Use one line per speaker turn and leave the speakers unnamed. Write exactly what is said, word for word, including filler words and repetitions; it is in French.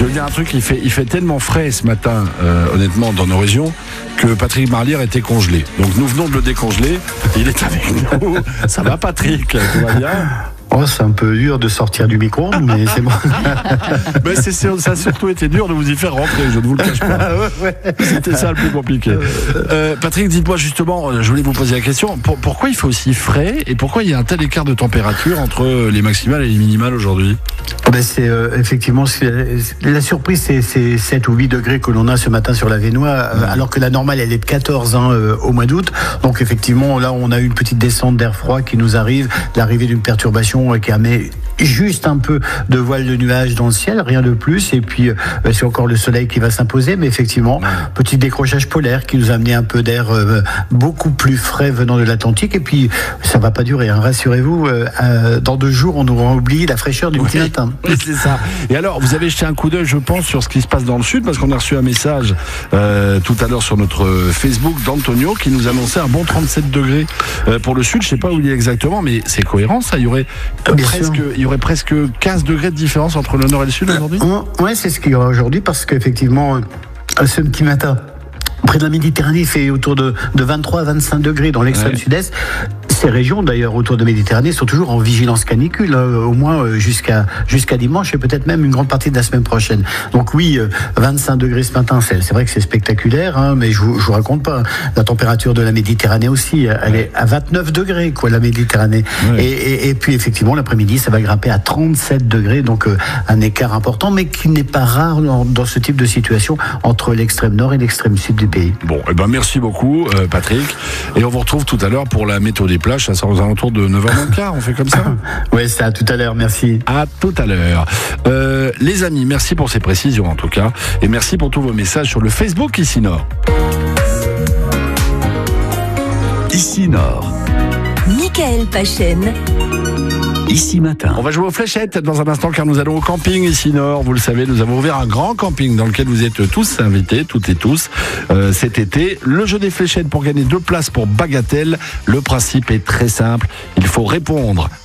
Je veux dire un truc, il fait, il fait tellement frais ce matin, euh, honnêtement, dans nos régions, que Patrick Marlière était congelé. Donc nous venons de le décongeler. Il est avec nous. Ça va, Patrick? Tout va bien?
Oh, c'est un peu dur de sortir du micro-ondes, mais c'est bon.
Mais c'est, ça a surtout été dur de vous y faire rentrer, je ne vous le cache pas. C'était ça le plus compliqué. Euh, Patrick, dites-moi justement, je voulais vous poser la question, pour, pourquoi il fait aussi frais et pourquoi il y a un tel écart de température entre les maximales et les minimales aujourd'hui?
Ben c'est euh, effectivement c'est, la surprise, c'est, c'est sept ou huit degrés que l'on a ce matin sur la Vénois, euh, alors que la normale elle est de quatorze hein, euh, au mois d'août. Donc effectivement là on a eu une petite descente d'air froid qui nous arrive, l'arrivée d'une perturbation euh, qui amène juste un peu de voile de nuages dans le ciel, rien de plus. Et puis euh, c'est encore le soleil qui va s'imposer, mais effectivement petit décrochage polaire qui nous a amené un peu d'air euh, beaucoup plus frais venant de l'Atlantique. Et puis ça va pas durer, hein, rassurez-vous. Euh, euh, dans deux jours on aura oublié la fraîcheur du
oui.
petit matin.
Oui, c'est ça. Et alors, vous avez jeté un coup d'œil, je pense, sur ce qui se passe dans le sud, parce qu'on a reçu un message euh, tout à l'heure sur notre Facebook d'Antonio qui nous annonçait un bon trente-sept degrés euh, pour le sud. Je sais pas où il est exactement, mais c'est cohérent, ça. Il y aurait euh, presque, il y aurait presque quinze degrés de différence entre le nord et le sud aujourd'hui.
Euh, ouais, c'est ce qu'il y aura aujourd'hui, parce qu'effectivement, euh, ce petit matin, près de la Méditerranée, il fait autour de, de vingt-trois à vingt-cinq degrés dans l'extrême ouais. sud-est. Ces régions, d'ailleurs, autour de Méditerranée, sont toujours en vigilance canicule, hein, au moins jusqu'à jusqu'à dimanche et peut-être même une grande partie de la semaine prochaine. Donc oui, vingt-cinq degrés ce matin, c'est, c'est vrai que c'est spectaculaire, hein, mais je vous, je vous raconte pas. La température de la Méditerranée aussi, elle est à vingt-neuf degrés, quoi, la Méditerranée. Ouais. Et, et, et puis effectivement, l'après-midi, ça va grimper à trente-sept degrés, donc euh, un écart important, mais qui n'est pas rare dans, dans ce type de situation entre l'extrême nord et l'extrême sud du pays.
Bon, eh ben merci beaucoup, euh, Patrick. Et on vous retrouve tout à l'heure pour la météo des plages. Ça sort aux alentours de neuf heures moins quart, on fait comme ça?
Oui, c'est à tout à l'heure, merci.
À tout à l'heure. Euh, les amis, merci pour ces précisions en tout cas. Et merci pour tous vos messages sur le Facebook Ici Nord.
Ici Nord.
Michael Pachen.
Ici Matin.
On va jouer aux fléchettes dans un instant car nous allons au camping Ici Nord. Vous le savez, nous avons ouvert un grand camping dans lequel vous êtes tous invités, toutes et tous, euh, cet été. Le jeu des fléchettes pour gagner deux places pour Bagatelle. Le principe est très simple. Il faut répondre